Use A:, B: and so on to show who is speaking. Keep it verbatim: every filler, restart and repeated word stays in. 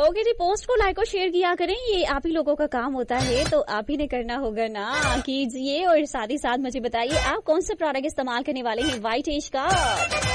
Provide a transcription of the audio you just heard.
A: Okay जी, post को like और share किया करें, ये आप ही लोगों का काम होता है, तो आप ही ने करना होगा ना, कीजिए। और साथ ही साथ मुझे बताइए आप कौन सा प्रोडक्ट इस्तेमाल करने वाले हैं व्हाइट एज का।